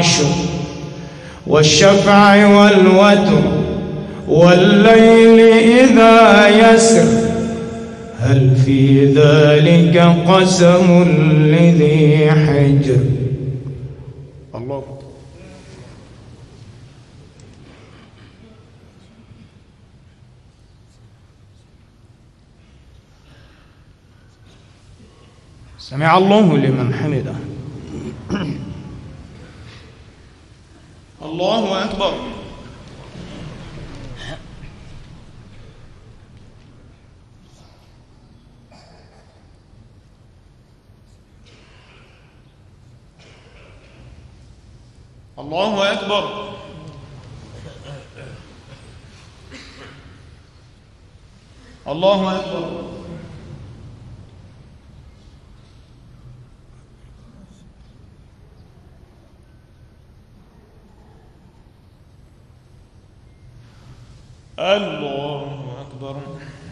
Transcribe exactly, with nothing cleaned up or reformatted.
والعشر والشفع والوتر والليل إذا يسر هل في ذلك قسم لذي حجر. الله. سمع الله لمن حمده. الله أكبر. الله أكبر. الله أكبر. الله أكبر.